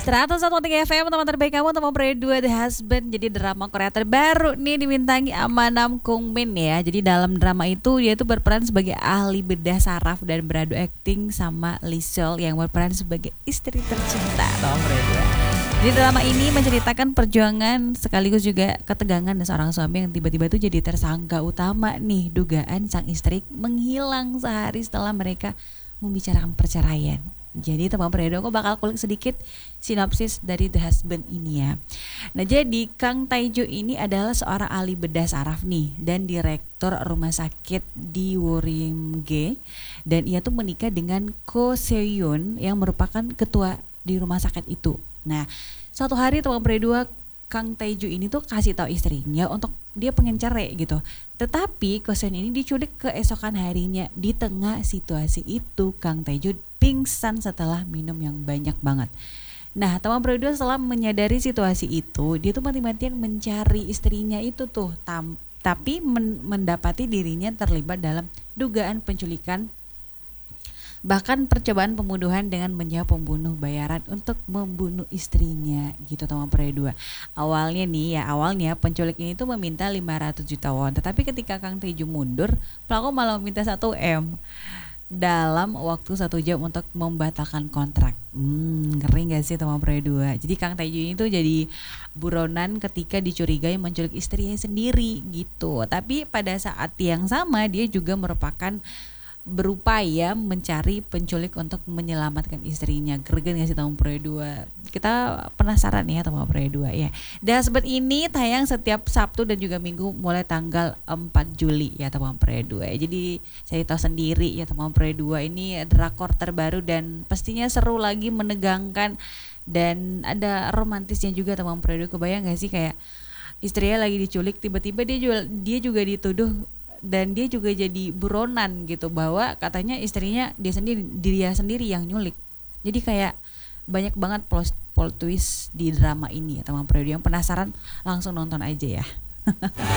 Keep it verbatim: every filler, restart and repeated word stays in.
seratus satu koma tiga F M, teman terbaik kamu, teman Pria dua The Husband. Jadi drama Korea terbaru nih dibintangi sama Nam Kung Min ya. Jadi dalam drama itu dia tuh berperan sebagai ahli bedah saraf dan beradu akting sama Lee Seol yang berperan sebagai istri tercinta teman Pria dua. Jadi drama ini menceritakan perjuangan sekaligus juga ketegangan seorang suami yang tiba-tiba tuh jadi tersangka utama nih, dugaan sang istri menghilang sehari setelah mereka membicarakan perceraian. Jadi teman Pria dua aku bakal kulik sedikit sinopsis dari The Husband ini ya. Nah jadi Kang Tae-jo ini adalah seorang ahli bedah saraf nih dan direktur rumah sakit di Woringge, dan ia tuh menikah dengan Ko Seohyun yang merupakan ketua di rumah sakit itu. Nah suatu hari teman Pria dua Kang Tae-jo ini tuh kasih tahu istrinya untuk dia pengen cerai gitu. Tetapi Ko Seohyun ini diculik keesokan harinya. Di tengah situasi itu Kang Tae-jo pingsan setelah minum yang banyak banget. Nah teman Pria dua setelah menyadari situasi itu, dia tuh mati-matian mencari istrinya itu tuh tam, tapi men, mendapati dirinya terlibat dalam dugaan penculikan, bahkan percobaan pembunuhan dengan menyewa pembunuh bayaran untuk membunuh istrinya gitu teman Pria dua. Awalnya nih ya, awalnya penculik ini tuh meminta lima ratus juta won, tetapi ketika Kang Tae-jo mundur, pelaku malah meminta satu M dalam waktu satu jam untuk membatalkan kontrak. Hmm, ngeri gak sih teman Pria dua? Jadi Kang Tae-jo ini tuh jadi buronan ketika dicurigai menculik istrinya sendiri gitu. Tapi pada saat yang sama dia juga merupakan berupaya mencari penculik untuk menyelamatkan istrinya. Greget gak sih teman Pria dua? Kita penasaran ya teman Pria dua ya. Dan sebet ini tayang setiap Sabtu dan juga Minggu mulai tanggal empat Juli ya teman Pria dua. Jadi saya tahu sendiri ya teman Pria dua ini drakor terbaru dan pastinya seru lagi, menegangkan dan ada romantisnya juga teman Pria dua. Kebayang gak sih kayak istrinya lagi diculik, tiba-tiba dia juga, dia juga dituduh dan dia juga jadi buronan gitu bahwa katanya istrinya dia sendiri dia sendiri yang nyulik. Jadi kayak banyak banget plot, plot twist di drama ini ya teman Pria dua. Yang penasaran langsung nonton aja ya.